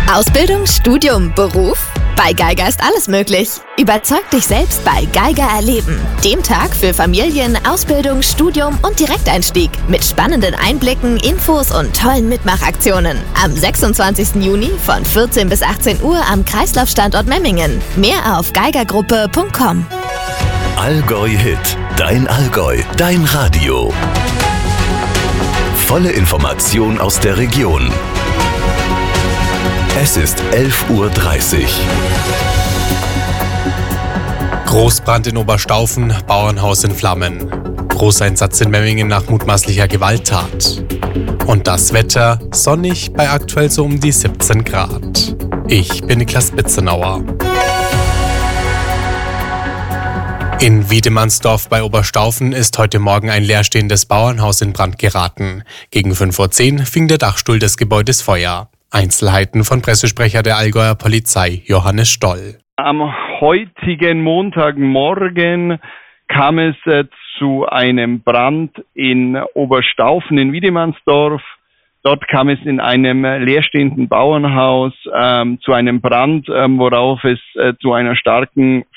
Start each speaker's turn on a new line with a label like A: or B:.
A: Ausbildung, Studium, Beruf? Bei Geiger ist alles möglich. Überzeug dich selbst bei Geiger Erleben. Dem Tag für Familien, Ausbildung, Studium und Direkteinstieg. Mit spannenden Einblicken, Infos und tollen Mitmachaktionen. Am 26. Juni von 14 bis 18 Uhr am Kreislaufstandort Memmingen. Mehr auf geigergruppe.com.
B: Allgäu Hit. Dein Allgäu. Dein Radio. Volle Information aus der Region. Es ist 11:30 Uhr.
C: Großbrand in Oberstaufen, Bauernhaus in Flammen. Großeinsatz in Memmingen nach mutmaßlicher Gewalttat. Und das Wetter sonnig bei aktuell so um die 17 Grad. Ich bin Niklas Bitzenauer. In Wiedemannsdorf bei Oberstaufen ist heute Morgen ein leerstehendes Bauernhaus in Brand geraten. Gegen 5:10 Uhr fing der Dachstuhl des Gebäudes Feuer. Einzelheiten von Pressesprecher der Allgäuer Polizei, Johannes Stoll.
D: Am heutigen Montagmorgen kam es zu einem Brand in Oberstaufen in Wiedemannsdorf. Dort kam es in einem leerstehenden Bauernhaus zu einem Brand, worauf es zu einer starken